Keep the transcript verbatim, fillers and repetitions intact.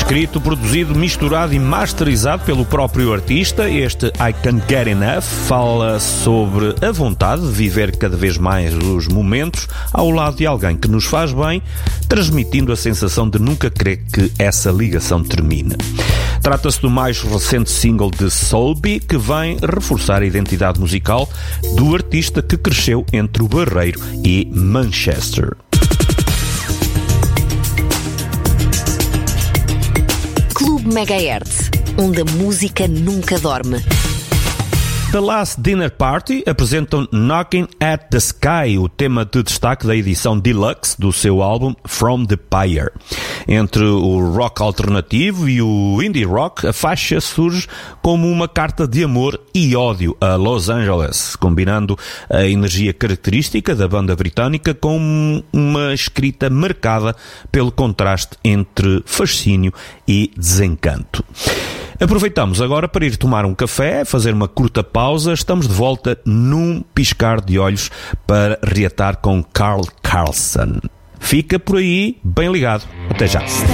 Escrito, produzido, misturado e masterizado pelo próprio artista, este I Can't Get Enough fala sobre a vontade de viver cada vez mais os momentos ao lado de alguém que nos faz bem, transmitindo a sensação de nunca querer que essa ligação termine. Trata-se do mais recente single de Soulby, que vem reforçar a identidade musical do artista que cresceu entre o Barreiro e Manchester. Clube Megahertz, onde a música nunca dorme. The Last Dinner Party apresentam Knocking at the Sky, o tema de destaque da edição deluxe do seu álbum From the Pyre. Entre o rock alternativo e o indie rock, a faixa surge como uma carta de amor e ódio a Los Angeles, combinando a energia característica da banda britânica com uma escrita marcada pelo contraste entre fascínio e desencanto. Aproveitamos agora para ir tomar um café, fazer uma curta pausa. Estamos de volta num piscar de olhos para reatar com Carl Carlson. Fica por aí, bem ligado. Até já.